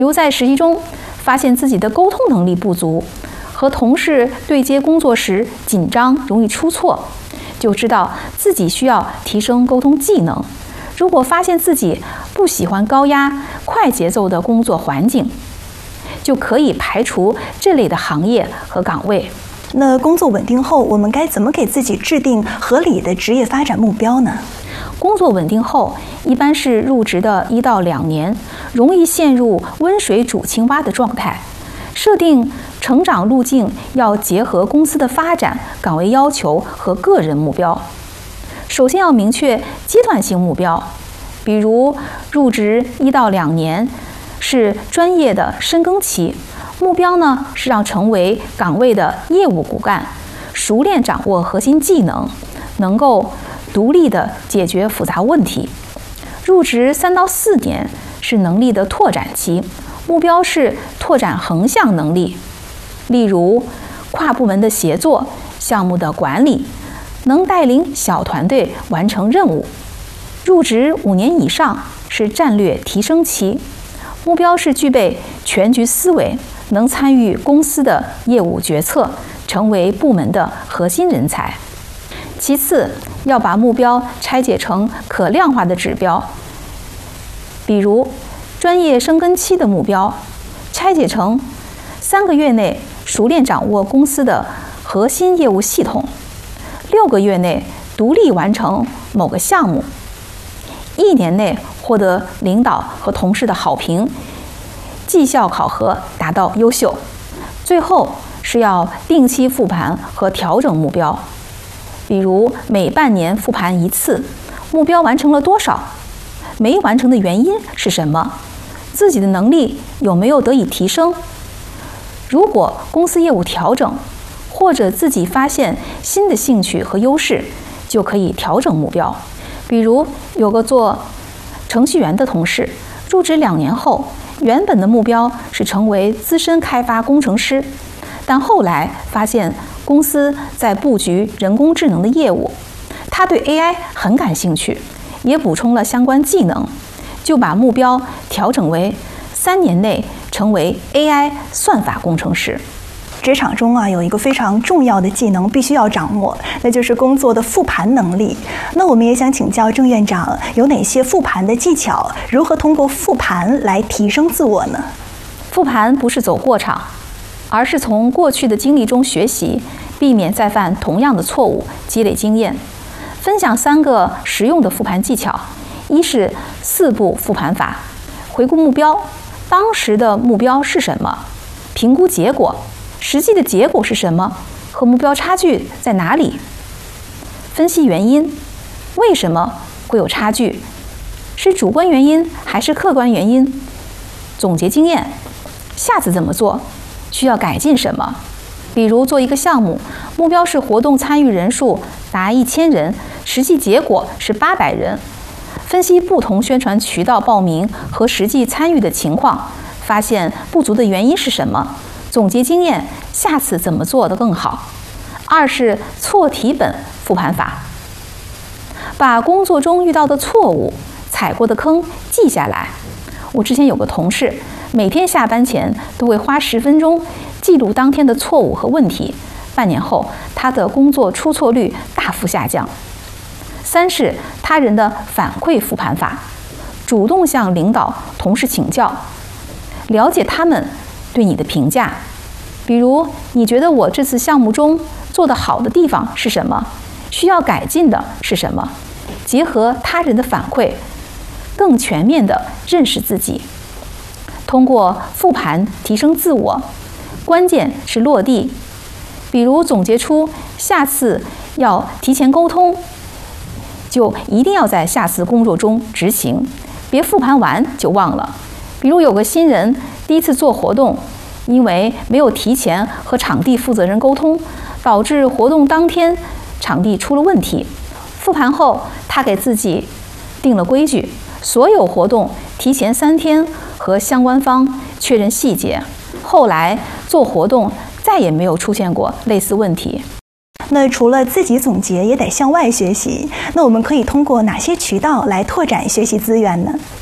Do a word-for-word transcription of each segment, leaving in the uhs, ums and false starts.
比如在实习中发现自己的沟通能力不足，和同事对接工作时紧张，容易出错，就知道自己需要提升沟通技能。如果发现自己不喜欢高压、快节奏的工作环境，就可以排除这类的行业和岗位。 那工作稳定后，我们该怎么给自己制定合理的职业发展目标呢？ 工作稳定后，一般是入职的一到两年，容易陷入温水煮青蛙的状态。设定成长路径要结合公司的发展、岗位要求和个人目标。首先要明确阶段性目标，比如入职一到两年是专业的深耕期，目标呢是让成为岗位的业务骨干，熟练掌握核心技能，能够独立的解决复杂问题。入职三到四年是能力的拓展期，目标是拓展横向能力，例如跨部门的协作、项目的管理，能带领小团队完成任务。入职五年以上是战略提升期，目标是具备全局思维，能参与公司的业务决策，成为部门的核心人才。其次，要把目标拆解成可量化的指标，比如专业深耕期的目标，拆解成三个月内熟练掌握公司的核心业务系统，六个月内独立完成某个项目，一年内获得领导和同事的好评，绩效考核达到优秀。最后是要定期复盘和调整目标，比如每半年复盘一次，目标完成了多少，没完成的原因是什么，自己的能力有没有得以提升。如果公司业务调整，或者自己发现新的兴趣和优势，就可以调整目标。比如有个做程序员的同事，入职两年后，原本的目标是成为资深开发工程师，但后来发现公司在布局人工智能的业务，他对 A I 很感兴趣，也补充了相关技能，就把目标调整为三年内成为 A I 算法工程师。 职场中啊，有一个非常重要的技能必须要掌握，那就是工作的复盘能力。那我们也想请教郑院长，有哪些复盘的技巧？如何通过复盘来提升自我呢？ 复盘不是走过场，而是从过去的经历中学习，避免再犯同样的错误，积累经验。分享三个实用的复盘技巧：一是四步复盘法，回顾目标，当时的目标是什么？评估结果，实际的结果是什么？和目标差距在哪里？分析原因，为什么会有差距？是主观原因还是客观原因？总结经验，下次怎么做？需要改进什么？比如做一个项目，目标是活动参与人数达一千人，实际结果是八百人。分析不同宣传渠道报名和实际参与的情况，发现不足的原因是什么？总结经验，下次怎么做得更好？二是错题本复盘法，把工作中遇到的错误、踩过的坑记下来。我之前有个同事，每天下班前都会花十分钟记录当天的错误和问题，半年后他的工作出错率大幅下降。三是他人的反馈复盘法，主动向领导、同事请教，了解他们对你的评价。比如你觉得我这次项目中做得好的地方是什么？需要改进的是什么？结合他人的反馈，更全面地认识自己。通过复盘提升自我，关键是落地。比如总结出下次要提前沟通，就一定要在下次工作中执行，别复盘完就忘了。比如有个新人第一次做活动，因为没有提前和场地负责人沟通，导致活动当天场地出了问题。复盘后，他给自己定了规矩，所有活动提前三天和相关方确认细节。后来做活动再也没有出现过类似问题。 那除了自己总结，也得向外学习。那我们可以通过哪些渠道来拓展学习资源呢？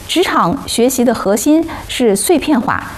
职场学习的核心是碎片化，